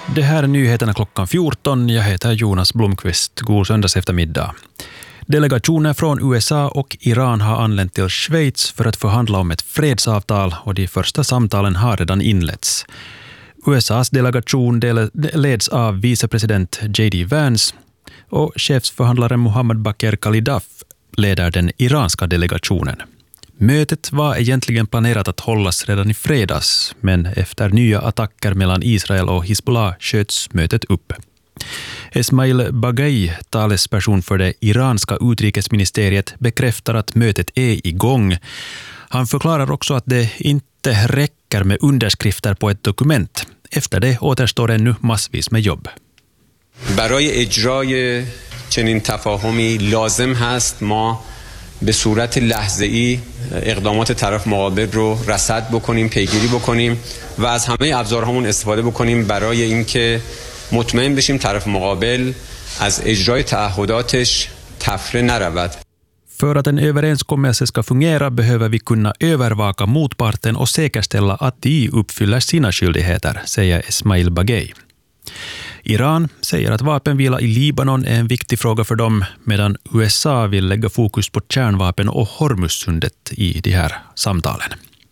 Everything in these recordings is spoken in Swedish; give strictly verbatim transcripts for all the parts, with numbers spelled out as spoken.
Det här är nyheterna klockan fjorton. Jag heter Jonas Blomqvist. God söndags eftermiddag. Delegationer från U S A och Iran har anlänt till Schweiz för att förhandla om ett fredsavtal och de första samtalen har redan inletts. U S A:s delegation leds av vicepresident J D Vance och chefsförhandlaren Mohammad Bakr Khalidaf leder den iranska delegationen. Mötet var egentligen planerat att hållas redan i fredags, men efter nya attacker mellan Israel och Hizbollah sköts mötet upp. Esmail Baghai, talesperson för det iranska utrikesministeriet, bekräftar att mötet är igång. Han förklarar också att det inte räcker med underskrifter på ett dokument. Efter det återstår ännu massvis med jobb. برای اجرای چنین تفاهمی لازم هست ما به صورت لحظه‌ای اقدامات طرف مقابل رو رصد بکنیم، پیگیری بکنیم و از همه ابزارهامون استفاده بکنیم برای اینکه مطمئن بشیم طرف مقابل از اجرای تعهداتش تفره نرود. För att en överenskommelse ska fungera behöver vi kunna övervaka motparten och säkerställa att de uppfyller sina skyldigheter, säger Esmail Baghai. Iran säger att vapenvila i Libanon är en viktig fråga för dem, medan U S A vill lägga fokus på kärnvapen och Hormuzsundet i de här samtalen.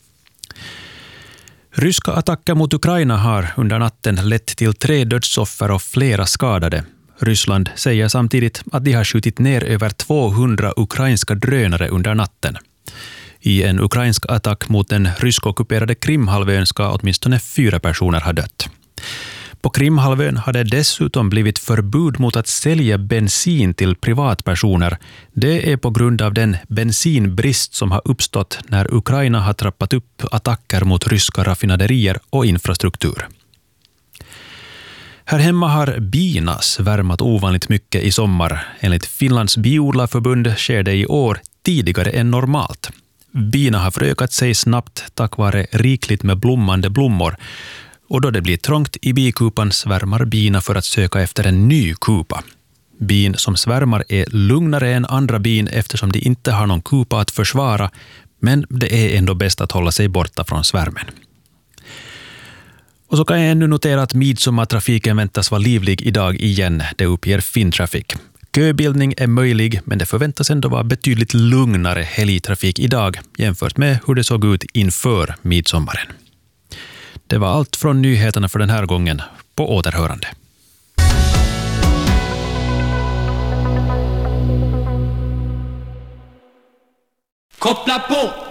Ryska attacker mot Ukraina har under natten lett till tre dödsoffer och flera skadade. Ryssland säger samtidigt att de har skjutit ner över tvåhundra ukrainska drönare under natten. I en ukrainsk attack mot den ryskockuperade Krimhalvön ska åtminstone fyra personer ha dött. På Krimhalvön har det dessutom blivit förbud mot att sälja bensin till privatpersoner. Det är på grund av den bensinbrist som har uppstått när Ukraina har trappat upp attacker mot ryska raffinaderier och infrastruktur. Här hemma har bina svärmat ovanligt mycket i sommar. Enligt Finlands biodlarförbund sker det i år tidigare än normalt. Bina har förökat sig snabbt tack vare rikligt med blommande blommor. Och då det blir trångt i bikupan svärmar bina för att söka efter en ny kupa. Bin som svärmar är lugnare än andra bin eftersom de inte har någon kupa att försvara, men det är ändå bäst att hålla sig borta från svärmen. Och så kan jag ännu notera att midsommartrafiken väntas vara livlig idag igen, det uppger Finntraffic. Köbildning är möjlig, men det förväntas ändå vara betydligt lugnare helgtrafik idag jämfört med hur det såg ut inför midsommaren. Det var allt från nyheterna för den här gången. På återhörande. Koppla på!